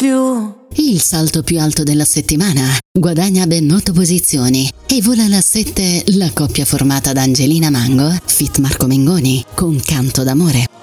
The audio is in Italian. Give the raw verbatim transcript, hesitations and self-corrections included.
più. Il salto più alto della settimana, guadagna ben otto posizioni e vola alla sette la coppia formata da Angelina Mango, fit Marco Mengoni, con Canto d'amore.